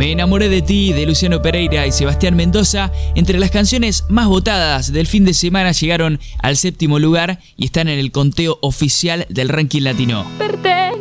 Me enamoré de ti, de Luciano Pereira y Sebastián Mendoza, entre las canciones más votadas del fin de semana, llegaron al 7º lugar y están en el conteo oficial del ranking latino.